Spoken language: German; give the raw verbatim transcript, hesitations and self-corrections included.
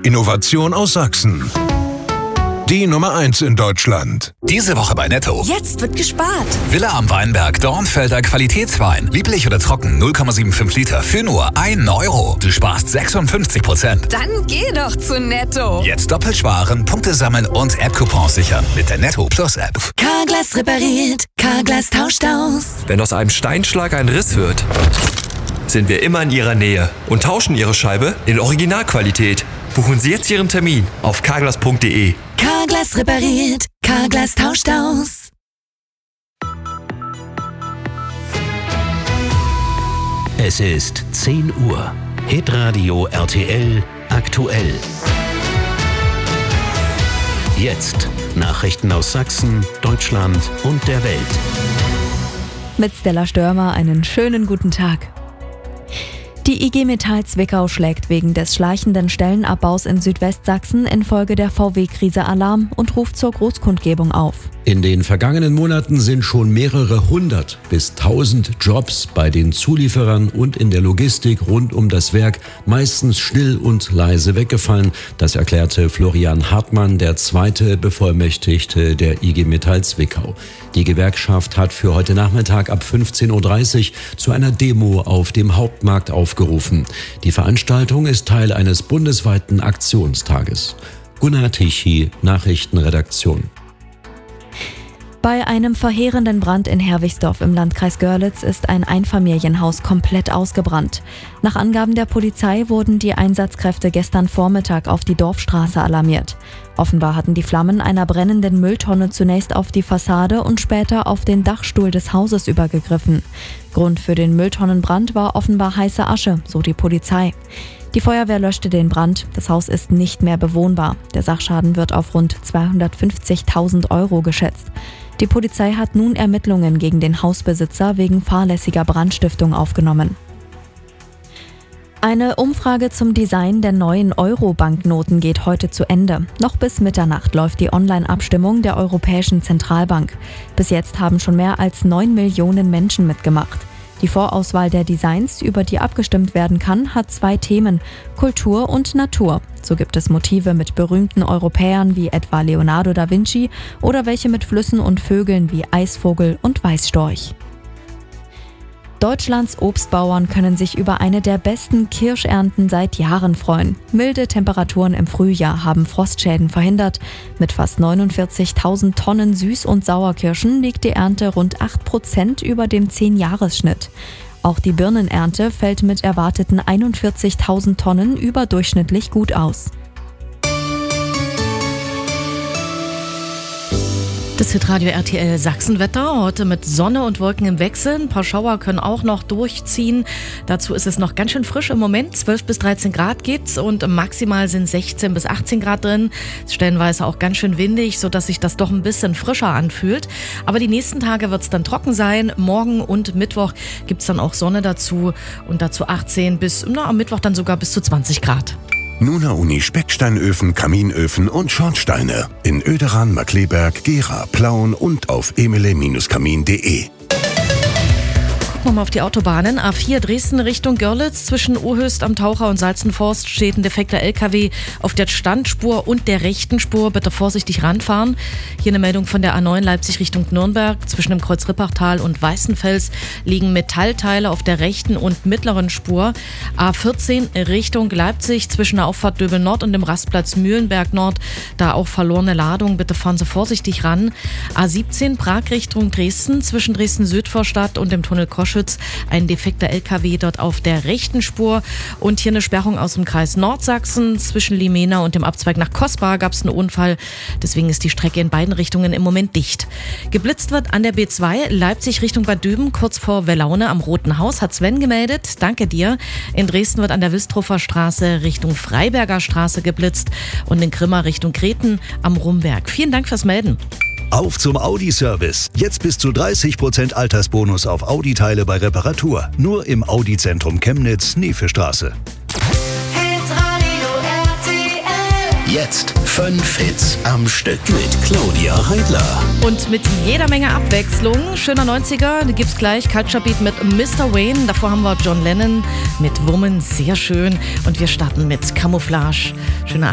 Innovation aus Sachsen. Die Nummer eins in Deutschland. Diese Woche bei Netto. Jetzt wird gespart. Villa am Weinberg, Dornfelder Qualitätswein. Lieblich oder trocken, null Komma fünfundsiebzig Liter für nur ein Euro. Du sparst sechsundfünfzig Prozent. Dann geh doch zu Netto. Jetzt doppelt sparen, Punkte sammeln und App-Coupons sichern mit der Netto Plus App. Carglass repariert, Carglass tauscht aus. Wenn aus einem Steinschlag ein Riss wird, sind wir immer in Ihrer Nähe und tauschen Ihre Scheibe in Originalqualität. Buchen Sie jetzt Ihren Termin auf carglass punkt de. Carglass repariert, Carglass tauscht aus. Es ist zehn Uhr. Hitradio R T L aktuell. Jetzt Nachrichten aus Sachsen, Deutschland und der Welt. Mit Stella Störmer einen schönen guten Tag. Die I G Metall Zwickau schlägt wegen des schleichenden Stellenabbaus in Südwestsachsen infolge der V W-Krise Alarm und ruft zur Großkundgebung auf. In den vergangenen Monaten sind schon mehrere hundert bis tausend Jobs bei den Zulieferern und in der Logistik rund um das Werk meistens still und leise weggefallen. Das erklärte Florian Hartmann, der zweite Bevollmächtigte der I G Metall Zwickau. Die Gewerkschaft hat für heute Nachmittag ab fünfzehn Uhr dreißig zu einer Demo auf dem Hauptmarkt aufgerufen. Die Veranstaltung ist Teil eines bundesweiten Aktionstages. Gunnar Tichy, Nachrichtenredaktion. Bei einem verheerenden Brand in Herwigsdorf im Landkreis Görlitz ist ein Einfamilienhaus komplett ausgebrannt. Nach Angaben der Polizei wurden die Einsatzkräfte gestern Vormittag auf die Dorfstraße alarmiert. Offenbar hatten die Flammen einer brennenden Mülltonne zunächst auf die Fassade und später auf den Dachstuhl des Hauses übergegriffen. Grund für den Mülltonnenbrand war offenbar heiße Asche, so die Polizei. Die Feuerwehr löschte den Brand. Das Haus ist nicht mehr bewohnbar. Der Sachschaden wird auf rund zweihundertfünfzigtausend Euro geschätzt. Die Polizei hat nun Ermittlungen gegen den Hausbesitzer wegen fahrlässiger Brandstiftung aufgenommen. Eine Umfrage zum Design der neuen Euro-Banknoten geht heute zu Ende. Noch bis Mitternacht läuft die Online-Abstimmung der Europäischen Zentralbank. Bis jetzt haben schon mehr als neun Millionen Menschen mitgemacht. Die Vorauswahl der Designs, über die abgestimmt werden kann, hat zwei Themen: Kultur und Natur. So gibt es Motive mit berühmten Europäern wie etwa Leonardo da Vinci oder welche mit Flüssen und Vögeln wie Eisvogel und Weißstorch. Deutschlands Obstbauern können sich über eine der besten Kirschernten seit Jahren freuen. Milde Temperaturen im Frühjahr haben Frostschäden verhindert. Mit fast neunundvierzigtausend Tonnen Süß- und Sauerkirschen liegt die Ernte rund acht Prozent über dem zehn-Jahres-Schnitt. Auch die Birnenernte fällt mit erwarteten einundvierzigtausend Tonnen überdurchschnittlich gut aus. Das Hitradio R T L Sachsenwetter, heute mit Sonne und Wolken im Wechsel. Ein paar Schauer können auch noch durchziehen. Dazu ist es noch ganz schön frisch im Moment. zwölf bis dreizehn Grad gibt's und maximal sind sechzehn bis achtzehn Grad drin. Stellenweise auch ganz schön windig, sodass sich das doch ein bisschen frischer anfühlt. Aber die nächsten Tage wird's dann trocken sein. Morgen und Mittwoch gibt's dann auch Sonne dazu und dazu achtzehn bis, na, am Mittwoch dann sogar bis zu zwanzig Grad. Nuna Uni Specksteinöfen, Kaminöfen und Schornsteine. In Oederan, Markleberg, Gera, Plauen und auf emile Bindestrich kamin punkt de. Gucken wir mal auf die Autobahnen. A vier Dresden Richtung Görlitz. Zwischen Ohöst am Taucher und Salzenforst steht ein defekter L K W auf der Standspur und der rechten Spur. Bitte vorsichtig ranfahren. Hier eine Meldung von der A neun Leipzig Richtung Nürnberg. Zwischen dem Kreuz Rippachtal und Weißenfels liegen Metallteile auf der rechten und mittleren Spur. A vierzehn Richtung Leipzig zwischen der Auffahrt Döbel Nord und dem Rastplatz Mühlenberg Nord. Da auch verlorene Ladung. Bitte fahren Sie vorsichtig ran. A siebzehn Prag Richtung Dresden. Zwischen Dresden-Südvorstadt und dem Tunnel Koschwitz. Ein defekter L K W dort auf der rechten Spur. Und hier eine Sperrung aus dem Kreis Nordsachsen. Zwischen Limena und dem Abzweig nach Kosbar gab es einen Unfall. Deswegen ist die Strecke in beiden Richtungen im Moment dicht. Geblitzt wird an der B zwei Leipzig Richtung Bad Düben, kurz vor Wellaune am Roten Haus. Hat Sven gemeldet. Danke dir. In Dresden wird an der Wilstruffer Straße Richtung Freiberger Straße geblitzt. Und in Grimma Richtung Kreten am Rumberg. Vielen Dank fürs Melden. Auf zum Audi-Service. Jetzt bis zu dreißig Prozent Altersbonus auf Audi-Teile bei Reparatur. Nur im Audi-Zentrum Chemnitz, Nefestraße. Jetzt fünf Hits am Stück mit Claudia Heidler. Und mit jeder Menge Abwechslung. Schöner neunziger, da gibt's gleich Culture Beat mit Mister Wayne. Davor haben wir John Lennon mit Woman, sehr schön. Und wir starten mit Camouflage. Schöner